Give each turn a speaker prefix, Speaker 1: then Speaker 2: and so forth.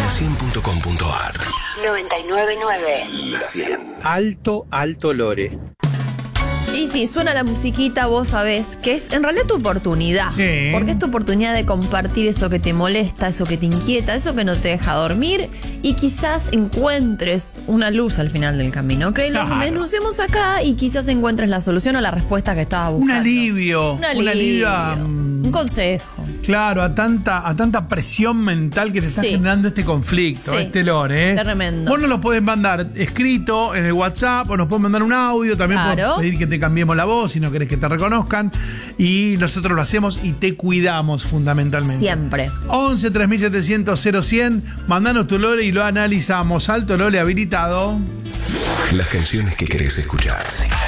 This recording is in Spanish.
Speaker 1: La100.com.ar
Speaker 2: 99.9
Speaker 1: La 100.
Speaker 3: Alto Lore.
Speaker 4: Y si suena la musiquita, vos sabés que es en realidad tu oportunidad.
Speaker 5: Sí.
Speaker 4: Porque es tu oportunidad de compartir eso que te molesta, eso que te inquieta, eso que no te deja dormir. Y quizás encuentres una luz al final del camino. Que lo
Speaker 5: Claro.
Speaker 4: denunciemos acá y quizás encuentres la solución o la respuesta que estabas buscando.
Speaker 5: Un alivio.
Speaker 4: Un alivio. Un consejo.
Speaker 5: Claro, a tanta presión mental que se está
Speaker 4: Sí.
Speaker 5: generando este conflicto,
Speaker 4: Sí.
Speaker 5: este lore.
Speaker 4: Tremendo.
Speaker 5: Vos nos lo podés mandar escrito en el WhatsApp o nos podés mandar un audio. También
Speaker 4: Claro.
Speaker 5: podés pedir que te cambiemos la voz si no querés que te reconozcan. Y nosotros lo hacemos y te cuidamos fundamentalmente.
Speaker 4: Siempre.
Speaker 5: 11 3700 0100. Mandanos tu lore y lo analizamos. Alto Lore habilitado.
Speaker 1: Las canciones que querés escuchar.